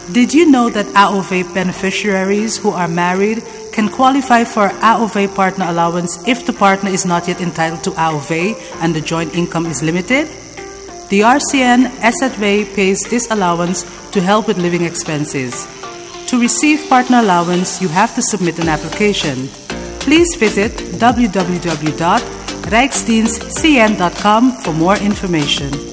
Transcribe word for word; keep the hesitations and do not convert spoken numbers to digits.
Did you know that A O V beneficiaries who are married can qualify for A O V partner allowance if the partner is not yet entitled to A O V and the joint income is limited? The R C N S at V pays this allowance to help with living expenses. To receive partner allowance, you have to submit an application. Please visit w w w dot rijksdienst c n dot com for more information.